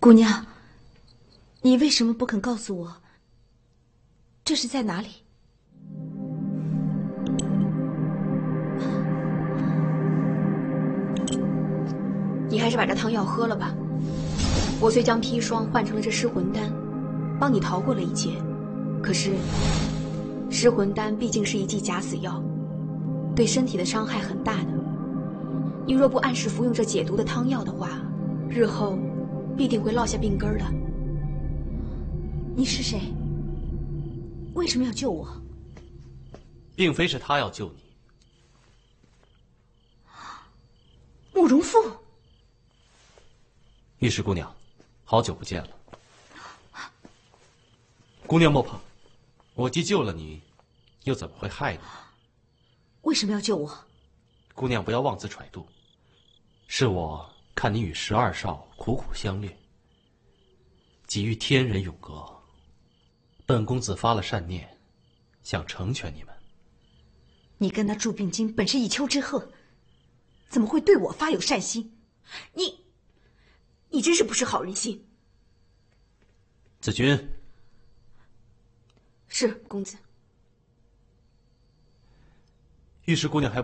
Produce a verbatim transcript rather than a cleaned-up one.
姑娘，你为什么不肯告诉我，这是在哪里？ 你还是把这汤药喝了吧。我虽将砒霜换成了这失魂丹，帮你逃过了一劫，可是失魂丹毕竟是一剂假死药，对身体的伤害很大的。你若不按时服用这解毒的汤药的话，日后必定会落下病根的。 你是谁？为什么要救我？ 并非是他要救你。 慕容复。 玉石姑娘，好久不见了。姑娘莫怕，我既救了你，又怎么会害你？ 为什么要救我？ 姑娘不要妄自揣度，是我看你与十二少苦苦相恋，急于天人永隔，本公子发了善念，想成全你们。 你跟那祝病金本是一丘之貉，怎么会对我发有善心？你，你真是不识好人心。 子君。 是公子。 玉石姑娘还